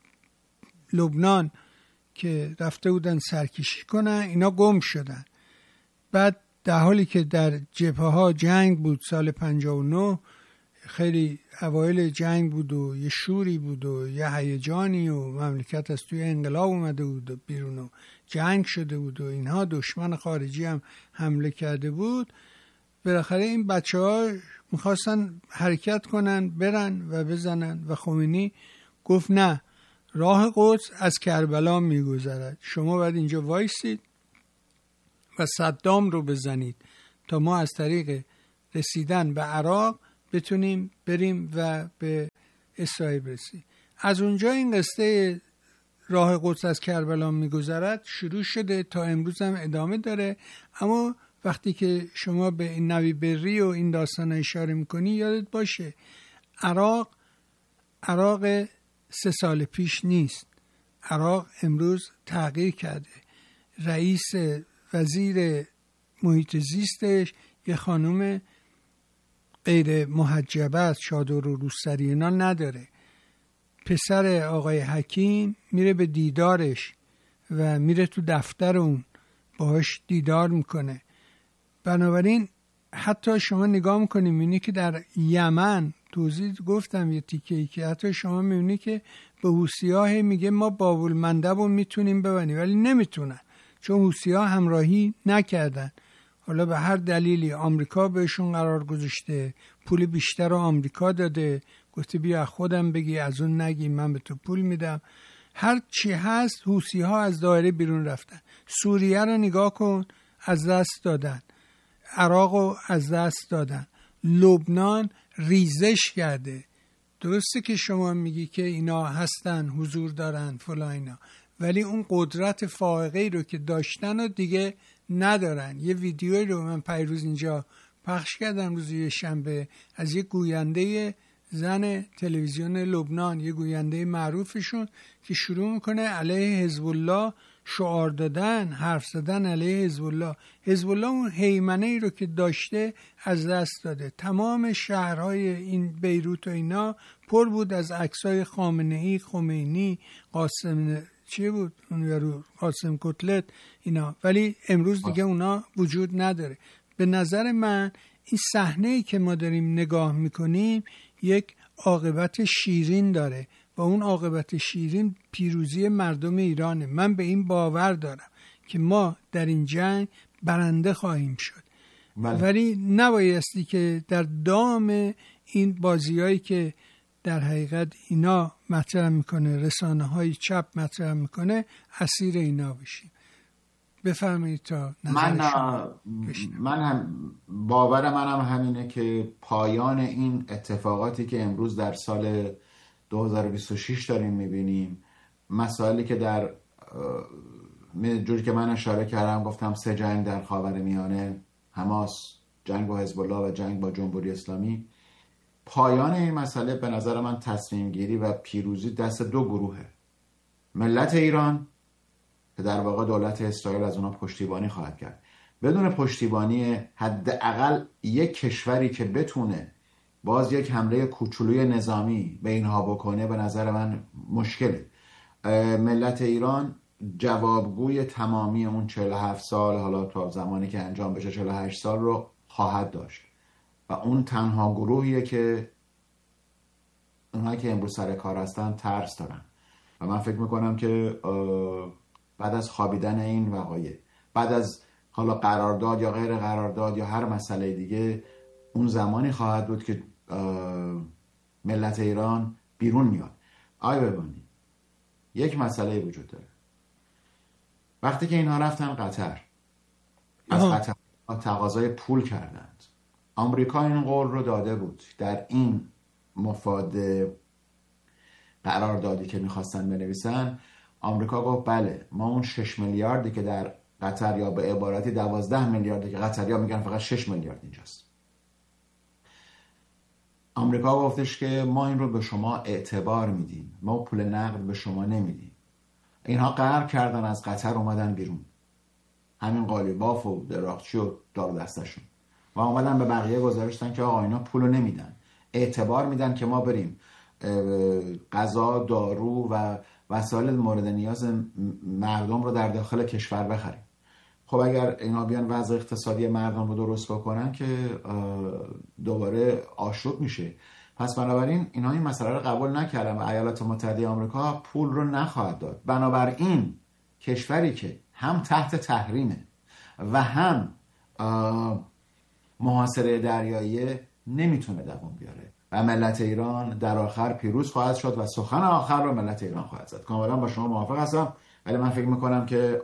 لبنان که رفته بودن سرکشی کنن، اینا گم شدن. بعد در حالی که در جبهه ها جنگ بود، سال 59 خیلی اوایل جنگ بود و یه شوری بود و یه هیجانی و مملکت از توی انقلاب اومده بود و بیرون و جنگ شده بود و اینها، دشمن خارجی هم حمله کرده بود. بالاخره این بچه ها میخواستن حرکت کنن، برن و بزنن و خمینی گفت نه، راه قدس از کربلا میگذرد، شما باید اینجا وایسید و صدام رو بزنید تا ما از طریق رسیدن به عراق بتونیم بریم و به اسرائیل برسیم. از اونجا این قصه راه قدس از کربلا میگذرد شروع شده، تا امروز هم ادامه داره. اما وقتی که شما به این نوی بری و این داستان اشاره میکنی، یادت باشه عراق 3 سال پیش نیست. عراق امروز تغییر کرده. رئیس وزیر محیط زیستش یه خانم غیر محجبه است، چادر و روسری اینا نداره. پسر آقای حکیم میره به دیدارش و میره تو دفتر اون باهاش دیدار میکنه. بنابراین حتی شما نگاه میکنیم میبینی که در یمن، توضیح گفتم یه تیکه‌ای، که حتی شما میبینی که به حوثی‌ها میگه ما بابل مندب رو میتونیم ببنیم، ولی نمیتونن چون حوثی‌ها همراهی نکردن. حالا به هر دلیلی آمریکا بهشون قرار گذاشته، پول بیشتر رو آمریکا داده، گفته بیا خودم بگی، از اون نگی، من به تو پول میدم. هر چی هست حوثی‌ها از دایره بیرون رفتن. سوریه رو نگاه کن، از دست دادن. عراق رو از دست دادن. لبنان ریزش کرده. درسته که شما میگی که اینا هستن، حضور دارن فلان اینا، ولی اون قدرت فائقه رو که داشتن و دیگه ندارن. یه ویدیویی رو من پیروز اینجا پخش کردم روز شنبه از یه گوینده زن تلویزیون لبنان، یه گوینده معروفشون که شروع میکنه علیه حزب الله شعار دادن، حرف زدن علیه حزب الله. حزب الله اون هیمنه ای رو که داشته از دست داده. تمام شهرهای این بیروت و اینا پر بود از عکسای خامنه‌ای، خمینی، قاسم چی بود اون یارو، قاسم کتلت اینا، ولی امروز دیگه اونا وجود نداره. به نظر من این صحنه‌ای که ما داریم نگاه میکنیم یک عاقبت شیرین داره و اون عاقبت شیرین پیروزی مردم ایرانه. من به این باور دارم که ما در این جنگ برنده خواهیم شد. ولی نبایستی که در دام این بازیایی که در حقیقت اینا مطرح میکنه، رسانه های چپ مطرح میکنه، اسیر اینا بشیم. بفرمایید تا من هم باور منم همینه که پایان این اتفاقاتی که امروز در سال 2026 داریم میبینیم، مسائلی که در جوری که من اشاره کردم، گفتم 3 جنگ در خاورمیانه، حماس، جنگ با حزب الله و جنگ با جمهوری اسلامی، پایان این مسئله به نظر من تصمیم گیری و پیروزی دست 2 گروهه. ملت ایران که در واقع دولت اسرائیل از اونا پشتیبانی خواهد کرد. بدون پشتیبانی حداقل یک کشوری که بتونه باز یک حمله کوچولوی نظامی به اینها بکنه، به نظر من مشکله. ملت ایران جوابگوی تمامی اون 47 سال، حالا تا زمانی که انجام بشه 48 سال رو خواهد داشت و اون تنها گروهیه که اونهایی که امروز سر کار هستن ترس دارن و من فکر میکنم که بعد از خوابیدن این وقایع، بعد از حالا قرارداد یا غیر قرارداد یا هر مسئله دیگه، اون زمانی خواهد بود که ملت ایران بیرون میاد. ببینید یک مسئله وجود داره. وقتی که اینها رفتن قطر، از قطر تقاضای پول کردند. آمریکا این قول رو داده بود در این مفاد قراردادی که میخواستن بنویسن. آمریکا گفت بله، ما اون 6 میلیاردی که در قطر، یا به عبارتی 12 میلیاردی که قطریا میگن فقط 6 میلیارد اینجاست، آمریکا گفتش که ما این رو به شما اعتبار میدیم، ما پول نقد به شما نمیدیم. اینها قهر کردن، از قطر اومدن بیرون، همین قالیباف و دراقچی و دار دستشون، و اومدن به بقیه گزارشتن که آقا اینا پولو نمیدن، اعتبار میدن که ما بریم غذا، دارو و وسایل مورد نیاز مردم رو در داخل کشور بخریم. خب اگر اینا بیان وضع اقتصادی مردم رو درست بکنن که دوباره آشوب میشه. پس بنابراین اینا این مسئله رو قبول نکردن و ایالات متحده آمریکا پول رو نخواهد داد. بنابراین کشوری که هم تحت تحریمه و هم محاصره دریایی نمیتونه دوام بیاره. و ملت ایران در آخر پیروز خواهد شد و سخن آخر رو ملت ایران خواهد زد. کاملا با شما موافق هستم، ولی من فکر میکنم که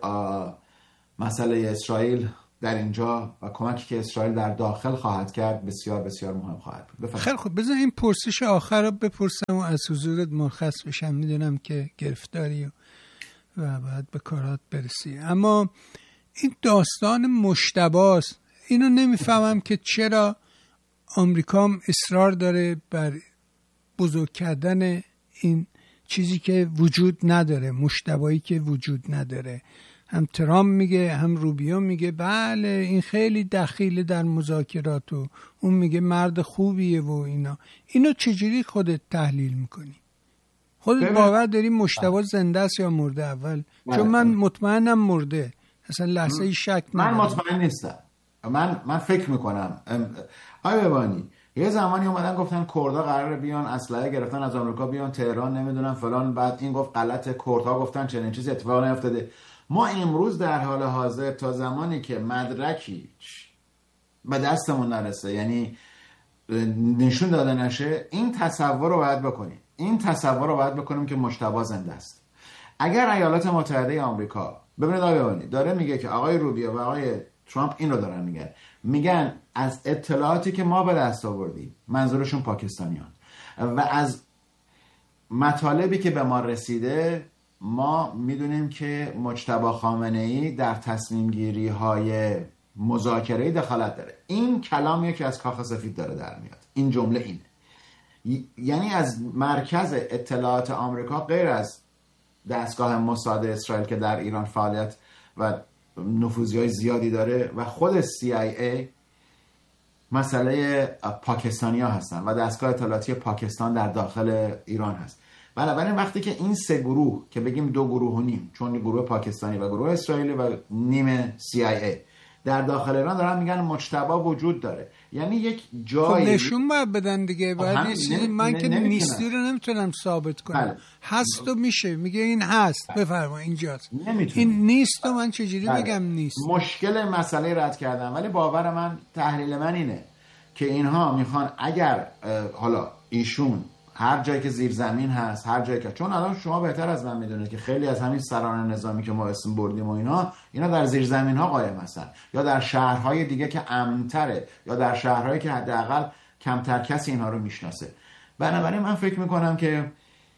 مسئله اسرائیل در اینجا و کمکی که اسرائیل در داخل خواهد کرد بسیار بسیار مهم خواهد بود. خیلی خوب، بذار این پرسش آخر رو بپرسم و از حضورت مرخص بشم. میدونم که گرفتاری و باید به کارات برسی، اما این داستان مجتباست. اینو نمیفهمم که چرا آمریکا اصرار داره بر بزرگ کردن این چیزی که وجود نداره، مجتبایی که وجود نداره. هم ترامپ میگه، هم روبیو میگه بله این خیلی دخیل در مذاکرات و اون میگه مرد خوبیه و اینا. اینو چجوری خودت تحلیل میکنی؟ خودت باور داری مجتبی زنده است یا مرده اول؟ چون من مطمئنم مرده، اصلا لحظه شک من مطمئن نیستم. من فکر میکنم آقای ببانی یه زمانی اومدن گفتن کردها قراره بیان اسلحه گرفتن از آمریکا بیان تهران نمیدونم فلان، بعد این گفت غلط، کردها گفتن چنین چیزی اتفاق نیفتاده. ما امروز در حال حاضر تا زمانی که مدرکی به دستمون نرسه، یعنی نشون داده نشه، این تصور رو باید بکنیم که مجتبی زنده است. اگر ایالات متحده آمریکا، ببینید آقای ببینید، داره میگه که آقای روبیو و آقای ترامپ این رو دارن میگن از اطلاعاتی که ما به دست آوردیم، منظورشون پاکستانیان، و از مطالبی که به ما رسیده، ما میدونیم که مجتبی خامنه‌ای در تصمیم گیری های مذاکره‌ای دخالت داره. این کلامیه که از کاخ سفید داره در میاد. این جمله اینه، یعنی از مرکز اطلاعات آمریکا غیر از دستگاه موساد اسرائیل که در ایران فعالیت و نفوذی‌های زیادی داره و خود CIA، مسئله پاکستانی‌ها هستن و دستگاه اطلاعاتی پاکستان در داخل ایران هست. بنابراین وقتی که این سه گروه که بگیم 2 گروه و نیم، چون گروه پاکستانی و گروه اسرائیلی و نیم CIA در داخل ایران دارن میگن مجتبی وجود داره، یعنی یک جایی نشون باید بدن دیگه. باید من که نیستی رو نمیتونم ثابت کنم. هست و میشه میگه این هست، بفرما اینجاست، این نیست و من چجوری بگم نیست؟ مشکل مسئله رد کردن. ولی باور من، تحلیل من اینه که اینها میخوان اگر حالا ایشون هر جایی که زیر زمین هست، هر جایی که، چون الان شما بهتر از من میدونید که خیلی از همین سران نظامی که ما اسم بردیم و اینا در زیر زمین ها قایم هستن، یا در شهرهای دیگه که امن‌تره، یا در شهرهایی که حداقل کمتر کسی اینها رو میشناسه. بنابراین من فکر میکنم که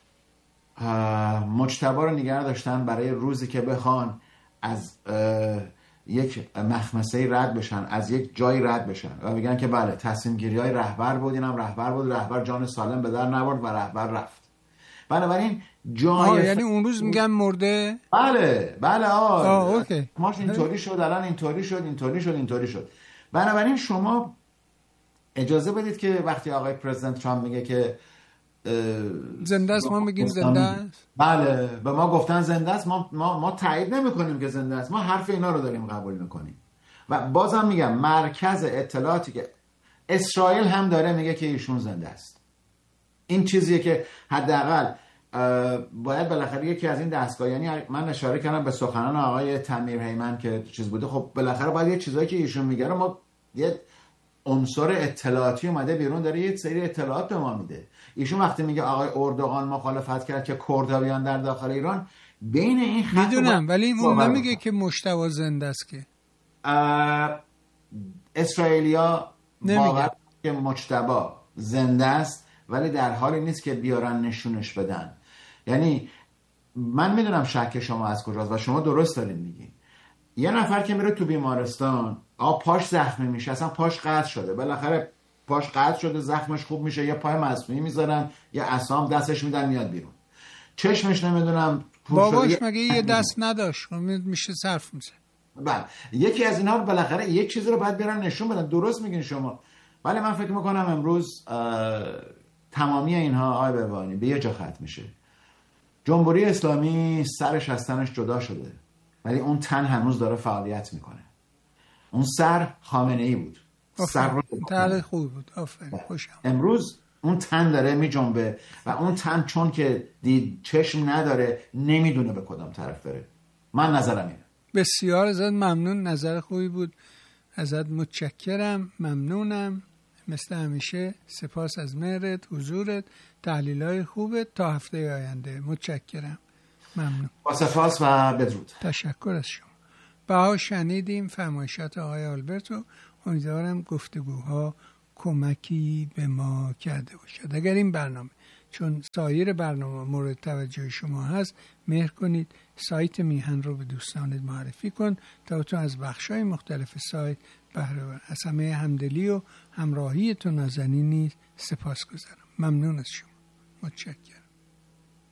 مجتبی رو نگه داشتن برای روزی که بخوان از یک مخمسه رد بشن، از یک جایی رد بشن و بگن که بله تصمیم گیری های رهبر بود، اینم رهبر بود، رهبر جان سالم به در نبرد و رهبر رفت. بنابراین جای یعنی اون روز میگن مرده؟ بله اوکی. ماش اینطوری شد، الان اینطوری شد. بنابراین شما اجازه بدید که وقتی آقای پرزیدنت ترامپ میگه که زنده است، ما میگیم زنده است. بله، به ما گفتن زنده است، ما تایید نمی‌کنیم که زنده است، ما حرف اینا رو داریم قبول می‌کنیم. و بازم میگم مرکز اطلاعاتی که اسرائیل هم داره میگه که ایشون زنده است. این چیزیه که حداقل باید بالاخره یکی از این دستگاه، یعنی من اشاره کردم به سخنان آقای تمیر هیمن که چیز بوده، خب بالاخره باید یه چیزایی که ایشون میگه رو ما، یه عنصر اطلاعاتی اومده بیرون داره یه سری اطلاعات به ما میده. ایشون وقتی میگه آقای اردوغان مخالفت کرد که کردها بیان در داخل ایران، بین این خط میدونم، ولی اون نمیگه که مجتبی زنده است که. اسرائیلیا باور که مجتبی زنده است، ولی در حالی نیست که بیارن نشونش بدن. یعنی من میدونم شک شما از کجاست و شما درست دارین میگین. یه نفر که میره تو بیمارستان پاش زخمی میشه، اصلا پاش قطع شده، بالاخره پاش قطع شده، زخمش خوب میشه، یه پای مصنوعی میذارن، یه عصام دستش میدن میاد بیرون، چشمش نمیدونم باباش مگه یه دست نداشت میشه صرف میشه. بله، یکی از اینا بالاخره یک چیزی رو باید بیارن نشون بدن. درست میگین شما، ولی من فکر میکنم امروز تمامی اینها آقای بهبانی به یه جا ختم میشه. جمهوری اسلامی سرش از تنش جدا شده، ولی اون تن هنوز داره فعالیت میکنه. اون سر خامنه‌ای بود، سر رو تله خوب بود. آفرین، خوشم. امروز اون تن داره میجنبه و اون تن چون که دید چشم نداره نمیدونه به کدام طرف بره. من نظرم اینه. بسیار ازت ممنون، نظر خوبی بود، ازت متشکرم، ممنونم مثل همیشه سپاس از مهرت، حضورت، تحلیل‌های خوبت. تا هفته آینده. متشکرم. ممنون. با سپاس و بدرود. تشکر از شما. بها شنیدیم فرمایشات آقای آلبرتو. امیدوارم گفتگوها کمکی به ما کرده باشد. اگر این برنامه چون سایر برنامه مورد توجه شما هست، مهر کنید سایت میهن رو به دوستانت معرفی کن تا تو از بخش‌های مختلف سایت بهره ببر. از همه همدلی و همراهی تو نازنین نیز سپاسگزارم. ممنون از شما. متشکرم.